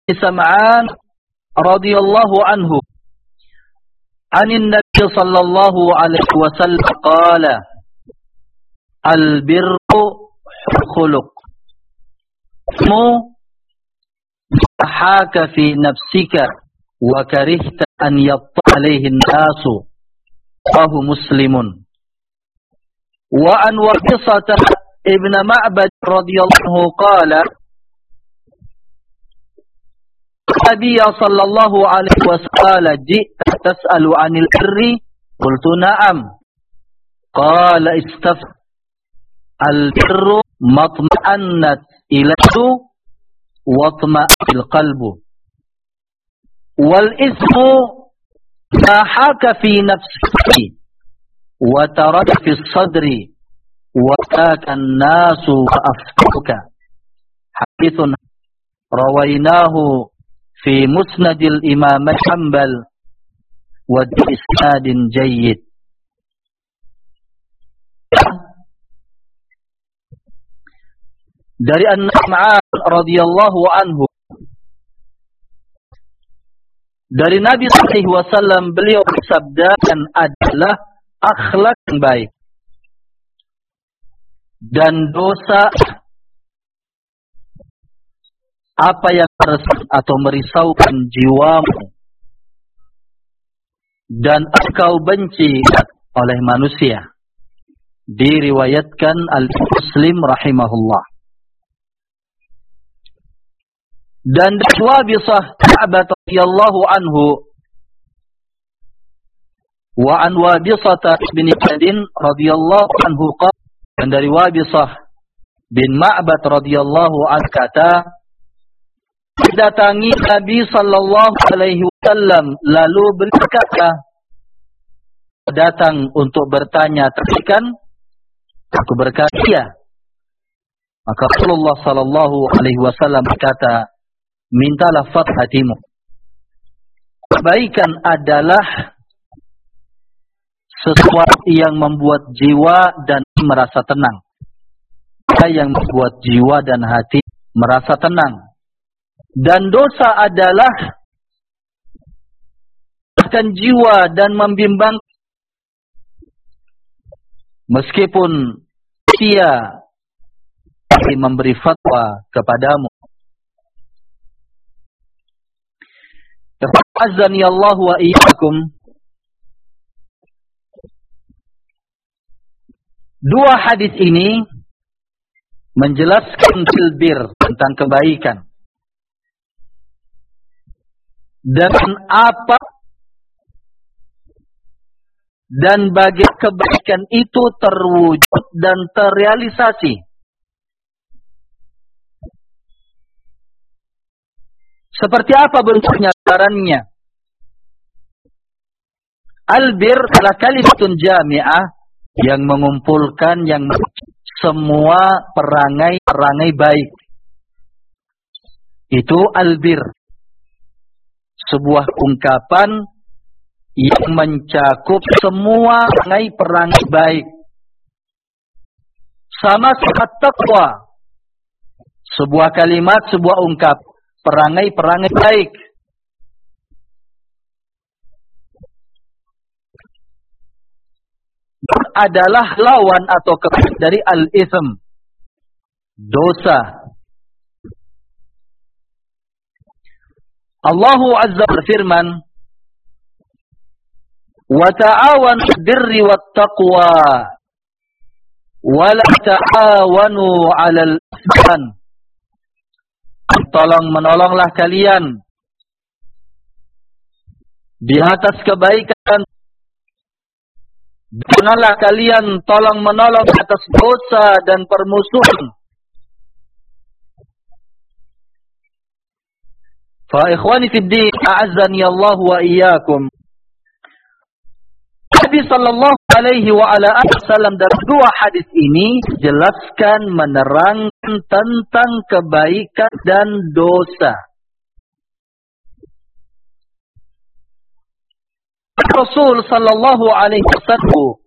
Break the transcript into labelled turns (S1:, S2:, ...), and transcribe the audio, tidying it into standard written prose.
S1: Sam'an radhiyallahu anhu anin Nabi sallallahu alaihi wasallam qala al-birru khuluq mu haka fi nafsika wa karihta an yatta alaihi an-nasu rawahu Muslimun. Wa an Wabisata ibn Ma'bad radhiyallahu anhu qala Nabi sallallahu alaihi wasallam ji'ta tas'alu 'anil birri qultu na'am qala istaf al-birru matma'annat ilatu watma'il qalbu wal ismu ma haka fi nafsiki wa tarada fi sadri wa taka an-nasu aftuka hadithun rawainahu fi musnadil imam Hanbal wa isnadin jayyid. Dari An-Nu'man radhiyallahu anhu, dari Nabi sallallahu alaihi wasallam beliau bersabda adalah akhlak yang baik dan dosa apa yang atau merisaukan jiwamu dan engkau benci oleh manusia. Diriwayatkan Al-Muslim rahimahullah. Dan dari Wabisah Ka'bah radhiyallahu anhu wa an Wabisah bin Qadin radhiyallahu anhu qala, dan dari Wabisah bin Ma'bad radhiyallahu anhu kata, datangi Nabi sallallahu alaihi wasallam lalu berkata, datang untuk bertanya, tapi kan aku berkata ya. Maka Rasulullah sallallahu alaihi wasallam berkata, mintalah fath hatimu. Kebaikan adalah sesuatu yang membuat jiwa dan merasa tenang. Yang membuat jiwa dan hati merasa tenang. Dan dosa adalah bahkan jiwa dan membimbang. Meskipun dia memberi fatwa kepadamu. Azani Allah wa iyyakum. Dua hadis ini menjelaskan filbir tentang kebaikan. Dan apa dan bagi kebaikan itu terwujud dan terrealisasi. Seperti apa bentuknya caranya? Albir adalah kalimatun jami'ah yang mengumpulkan yang semua perangai baik. Itu albir. Sebuah ungkapan yang mencakup semua perangai baik. Sama seperti taqwa. Sebuah kalimat, sebuah ungkap perangai baik. Adalah lawan atau kebaikan dari al-itsm, dosa. Allah Azza berfirman, wa ta'awanu 'alal birri wat taqwa wa la ta'awanu 'alal itsmi. Tolong menolonglah kalian di atas kebaikan. Janganlah kalian tolong menolong atas dosa dan permusuhan. Fa ikhwani fid din, a'azzani Allah wa iyyakum. Nabi sallallahu alaihi wa ala alihi wasallam dari dua hadis ini jelaskan menerangkan tentang kebaikan dan dosa. Rasul sallallahu alaihi wasallam